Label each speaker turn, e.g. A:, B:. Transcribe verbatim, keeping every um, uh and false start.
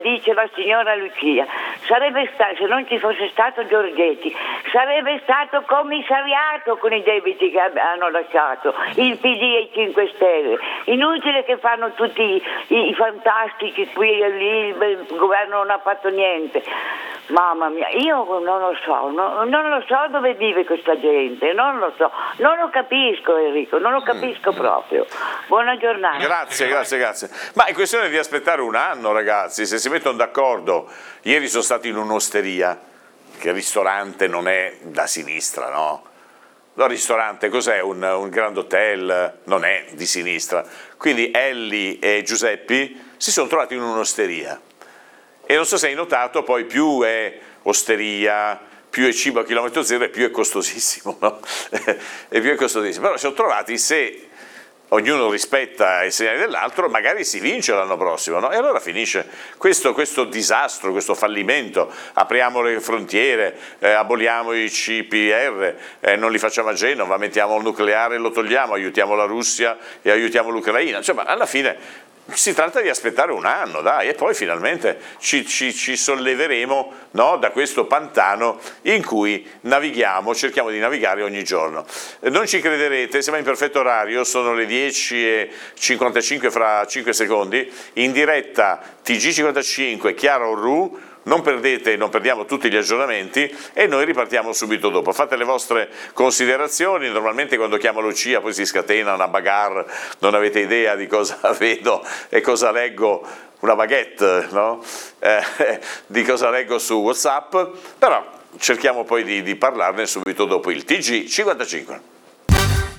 A: Dice la signora Lucia, sarebbe stato, se non ci fosse stato Giorgetti, sarebbe stato commissariato con i debiti che hanno lasciato il P D e i cinque Stelle. Inutile che fanno tutti i, i, i fantastici qui e lì, il governo non ha fatto niente. Mamma mia, io non lo so, no, non lo so dove vive questa gente, non lo so, non lo capisco Enrico, non lo capisco mm. proprio. Buona giornata.
B: Grazie, grazie, grazie. Ma è questione di aspettare un anno, ragazzi, se si mettono d'accordo. Ieri sono stato in un'osteria, che il ristorante non è da sinistra, no? Il ristorante cos'è? Un, un grand hotel, non è di sinistra. Quindi Elli e Giuseppi si sono trovati in un'osteria. E non so se hai notato, poi più è osteria, più è cibo a chilometro zero e più è costosissimo, no? E più è costosissimo. Però si sono trovati, se ognuno rispetta i segnali dell'altro, magari si vince l'anno prossimo, no? E allora finisce questo, questo disastro, questo fallimento. Apriamo le frontiere, eh, aboliamo i C P R, eh, non li facciamo a Genova, mettiamo il nucleare e lo togliamo, aiutiamo la Russia e aiutiamo l'Ucraina. Insomma, alla fine si tratta di aspettare un anno, dai, e poi finalmente ci, ci, ci solleveremo, no, da questo pantano in cui navighiamo, cerchiamo di navigare ogni giorno. Non ci crederete, siamo in perfetto orario, sono le dieci e cinquantacinque fra cinque secondi, in diretta T G cinquantacinque Chiara Orru. Non perdete, non perdiamo tutti gli aggiornamenti e noi ripartiamo subito dopo. Fate le vostre considerazioni, normalmente quando chiamo Lucia poi si scatena una bagarre, non avete idea di cosa vedo e cosa leggo, una baguette, no? Eh, di cosa leggo su WhatsApp, però cerchiamo poi di, di parlarne subito dopo il T G cinquantacinque.